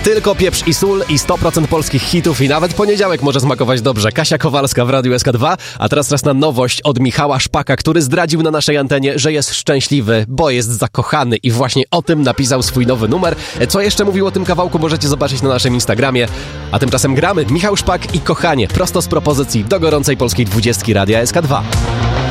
Tylko pieprz i sól i 100% polskich hitów i nawet poniedziałek może smakować dobrze. Kasia Kowalska w Radiu SK2, a teraz czas na nowość od Michała Szpaka, który zdradził na naszej antenie, że jest szczęśliwy, bo jest zakochany i właśnie o tym napisał swój nowy numer. Co jeszcze mówił o tym kawałku, możecie zobaczyć na naszym Instagramie. A tymczasem gramy Michał Szpak i Kochanie, prosto z propozycji do gorącej polskiej 20 Radia SK2.